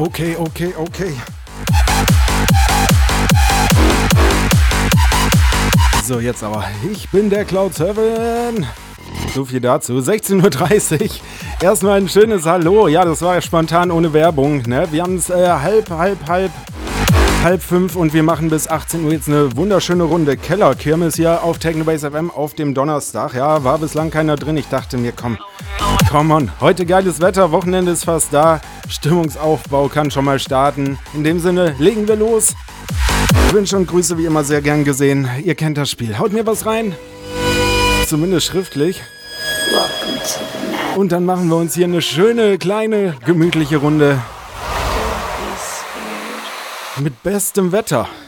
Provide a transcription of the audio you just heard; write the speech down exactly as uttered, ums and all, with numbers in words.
Okay, okay, okay. So, jetzt aber. Ich bin der Cloud sieben. So viel dazu. sechzehn Uhr dreißig. Erstmal ein schönes Hallo. Ja, das war ja spontan ohne Werbung. Ne? Wir haben es äh, halb, halb, halb, halb fünf und wir machen bis achtzehn Uhr jetzt eine wunderschöne Runde Kellerkirmes hier auf Technobase F M auf dem Donnerstag. Ja, war bislang keiner drin. Ich dachte mir, komm, come on. Heute geiles Wetter, Wochenende ist fast da. Stimmungsaufbau kann schon mal starten. In dem Sinne, legen wir los. Wünsche und Grüße wie immer sehr gern gesehen. Ihr kennt das Spiel. Haut mir was rein. Zumindest schriftlich. Und dann machen wir uns hier eine schöne, kleine, gemütliche Runde. Mit bestem Wetter.